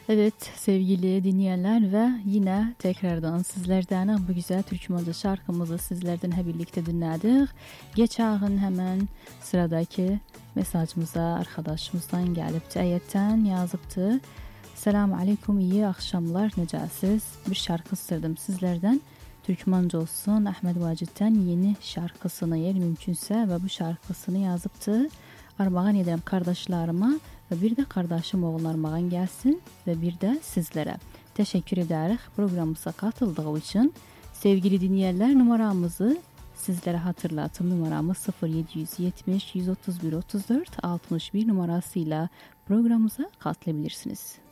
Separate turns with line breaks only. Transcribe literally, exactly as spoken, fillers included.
Evet sevgili dinleyenler ve yine tekrardan sizlerden bu güzel Türkmence şarkımızı sizlerden hep birlikte dinledik. Geçen hemen sıradaki mesajımıza arkadaşımızdan gelipti. Ayetten yazıptı. Selamun aleyküm, iyi akşamlar, necəsiz? Bir şarkı istedim sizlerden. Türkmence olsun. Ahmet Vacit'ten yeni şarkısını eğer mümkünse ve bu şarkısını yazıptı. Armağan ederim kardeşlerime ve bir de kardeşim oğlum armağan gelsin ve bir de sizlere. Teşekkür ederiz programımıza katıldığı için. Sevgili dinleyenler, numaramızı sizlere hatırlatım. Numaramız sıfır yedi yetmiş yüz otuz bir otuz dört altmış bir numarasıyla programımıza katılabilirsiniz.